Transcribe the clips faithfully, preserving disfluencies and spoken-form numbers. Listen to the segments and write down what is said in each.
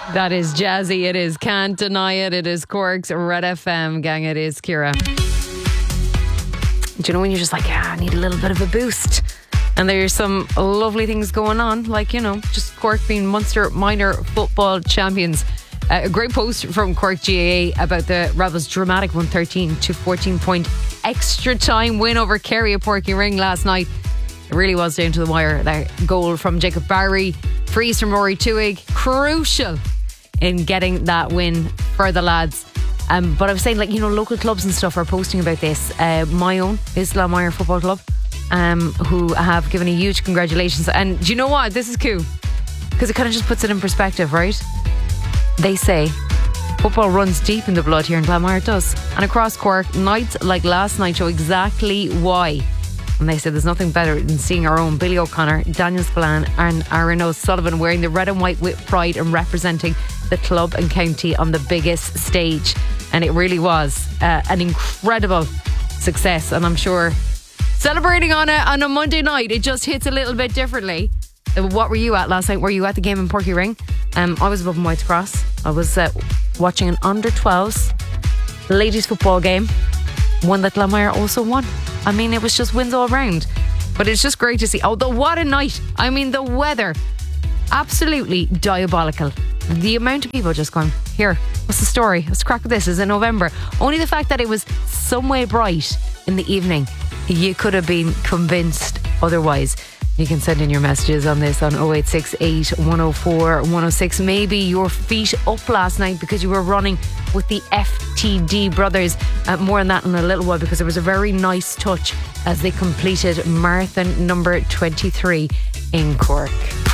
That is jazzy. It is Can't Deny It. It is Cork's Red F M. Gang, it is Ciara. Do you know when you're just like, yeah, I need a little bit of a boost? And there's some lovely things going on, like, you know, just Cork being Munster minor football champions. Uh, a great post from Cork G A A about the Rebels' dramatic one thirteen to fourteen point extra time win over Kerry at Porky Ring last night. It really was down to the wire. That goal from Jacob Barry, freeze from Rory Tuig, crucial in getting that win for the lads. Um, but I was saying, like, you know, local clubs and stuff are posting about this. Uh, my own Islam Meyer Football Club, um, who have given a huge congratulations. And do you know what? This is cool because it kind of just puts it in perspective, right? They say football runs deep in the blood here in Glanmire. It does. And across Cork, nights like last night show exactly why. And they said there's nothing better than seeing our own Billy O'Connor, Daniel Spillane and Aaron O'Sullivan wearing the red and white with pride and representing the club and county on the biggest stage. And it really was uh, an incredible success. And I'm sure celebrating on a, on a Monday night, it just hits a little bit differently. What were you at last night? Were you at the game in Porky Ring? Um, I was above in White's Cross. I was uh, watching an under twelves ladies football game, one that Glanmire also won. I mean, it was just wins all round. But it's just great to see. Although, what a night. I mean, the weather, absolutely diabolical. The amount of people just going, here, what's the story? Let's crack with this. Is it November? Only the fact that it was some way bright in the evening, you could have been convinced otherwise. You can send in your messages on this on oh eight six eight, one oh four, one oh six. Maybe your feet up last night because you were running with the F T D brothers. Uh, more on that in a little while, because there was a very nice touch as they completed marathon number twenty-three in Cork.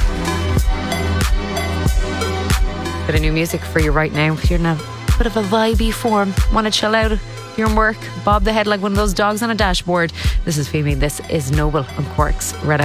Bit of new music for you right now. If you're in a bit of a vibey form, want to chill out, you're in work, bob the head like one of those dogs on a dashboard. This is Femi. This is Noble on Cork's Red F M.